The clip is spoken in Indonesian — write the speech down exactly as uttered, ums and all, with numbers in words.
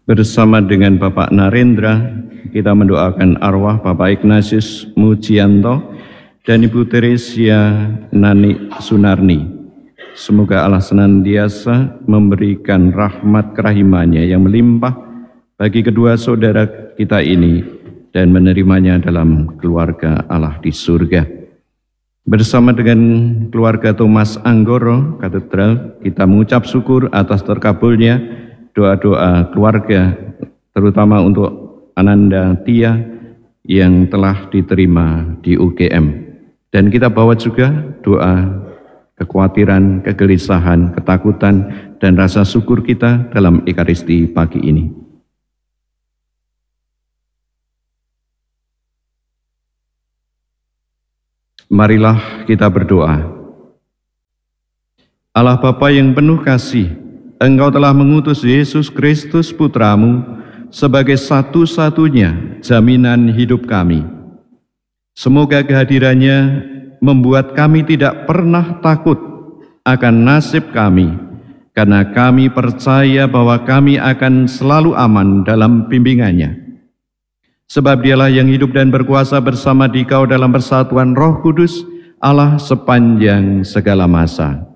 Bersama dengan Bapak Narendra, kita mendoakan arwah Bapak Ignatius Mujianto dan Ibu Teresia Nani Sunarni. Semoga Allah senantiasa memberikan rahmat kerahimannya yang melimpah bagi kedua saudara kita ini dan menerimanya dalam keluarga Allah di surga. Bersama dengan keluarga Thomas Anggoro Katedral, kita mengucap syukur atas terkabulnya doa-doa keluarga, terutama untuk Ananda Tia yang telah diterima di U G M. Dan kita bawa juga doa kekhawatiran, kegelisahan, ketakutan, dan rasa syukur kita dalam Ekaristi pagi ini. Marilah kita berdoa. Allah Bapa yang penuh kasih, Engkau telah mengutus Yesus Kristus Putramu sebagai satu-satunya jaminan hidup kami. Semoga kehadirannya membuat kami tidak pernah takut akan nasib kami, karena kami percaya bahwa kami akan selalu aman dalam bimbingannya. Sebab Dialah yang hidup dan berkuasa bersama Dikau dalam persatuan Roh Kudus, Allah sepanjang segala masa.